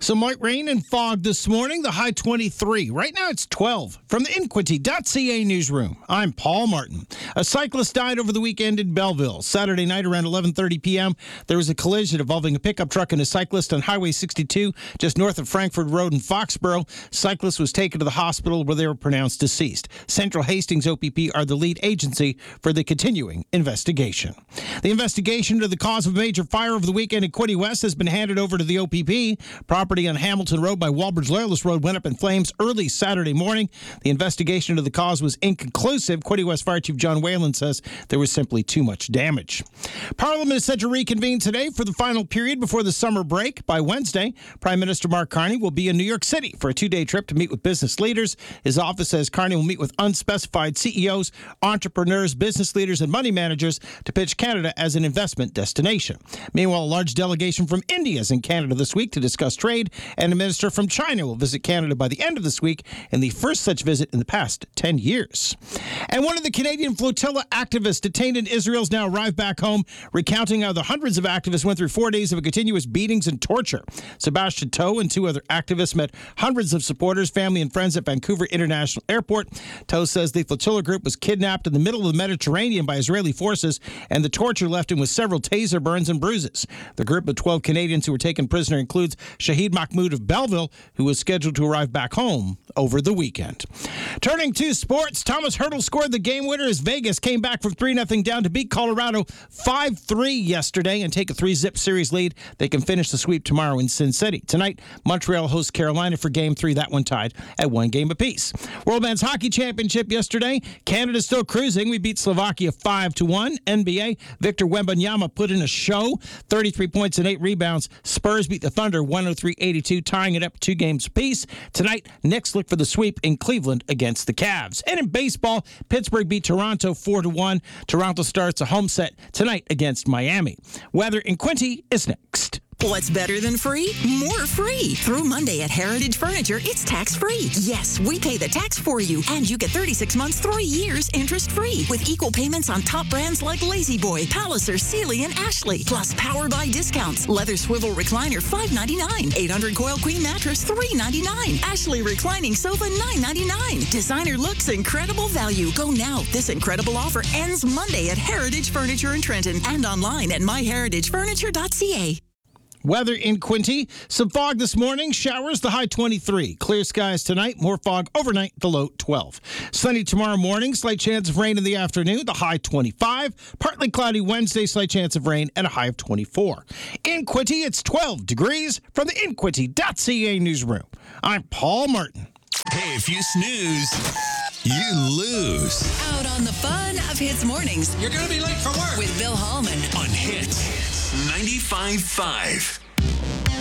Some light rain and fog this morning, the high 23. Right now it's 12. From the Inquity.ca newsroom, I'm Paul Martin. A cyclist died over the weekend in Belleville. Saturday night around 11:30 p.m., there was a collision involving a pickup truck and a cyclist on Highway 62, just north of Frankford Road in Foxborough. Cyclist was taken to the hospital where they were pronounced deceased. Central Hastings OPP are the lead agency for the continuing investigation. The investigation into the cause of a major fire over the weekend in Quinte West has been handed over to the OPP. Property on Hamilton Road by Walbridge Loyalist Road went up in flames early Saturday morning. The investigation into the cause was inconclusive. Quinte West Fire Chief John Whalen says there was simply too much damage. Parliament is set to reconvene today for the final period before the summer break. By Wednesday, Prime Minister Mark Carney will be in New York City for a two-day trip to meet with business leaders. His office says Carney will meet with unspecified CEOs, entrepreneurs, business leaders, and money managers to pitch Canada as an investment destination. Meanwhile, a large delegation from India is in Canada this week to discuss trade, and a minister from China will visit Canada by the end of this week in the first such visit in the past 10 years. And one of the Canadian flotilla activists detained in Israel has now arrived back home, recounting how the hundreds of activists went through 4 days of continuous beatings and torture. Sebastian Toe and two other activists met hundreds of supporters, family, and friends at Vancouver International Airport. Toe says the flotilla group was kidnapped in the middle of the Mediterranean by Israeli forces, and the torture left him with several taser burns and bruises. The group of 12 Canadians who were taken prisoner includes Shahid Mahmoud of Belleville, who was scheduled to arrive back home over the weekend. Turning to sports, Thomas Hertel scored the game winner as Vegas came back from 3-0 down to beat Colorado 5-3 yesterday and take a 3-zip series lead. They can finish the sweep tomorrow in Sin City. Tonight, Montreal hosts Carolina for Game 3. That one tied at 1 game apiece. World Men's Hockey Championship yesterday. Canada's still cruising. We beat Slovakia 5-1. NBA, Victor Wembanyama put in a show. 33 points and 8 rebounds. Spurs beat the Thunder 103-82, tying it up 2 games apiece. Tonight, Knicks look for the sweep in Cleveland against the Cavs. And in baseball, Pittsburgh beat Toronto 4-1. Toronto starts a home set tonight against Miami. Weather in Quinte is next. What's better than free? More free. Through Monday at Heritage Furniture, it's tax-free. Yes, we pay the tax for you, and you get 36 months, 3 years interest-free with equal payments on top brands like La-Z-Boy, Palliser, Sealy, and Ashley. Plus Power Buy discounts. Leather swivel recliner, $5.99. 800 coil queen mattress, $3.99. Ashley reclining sofa, $9.99. Designer looks, incredible value. Go now. This incredible offer ends Monday at Heritage Furniture in Trenton and online at myheritagefurniture.ca. Weather in Quinte. Some fog this morning. Showers, the high 23. Clear skies tonight. More fog overnight, the low 12. Sunny tomorrow morning. Slight chance of rain in the afternoon, the high 25. Partly cloudy Wednesday. Slight chance of rain and a high of 24. In Quinte, it's 12 degrees. From the Inquity.ca newsroom, I'm Paul Martin. Hey, if you snooze, you lose. Out on the fun of Hits Mornings. You're going to be late for work. With Bill Hallman. On Hits 95.5.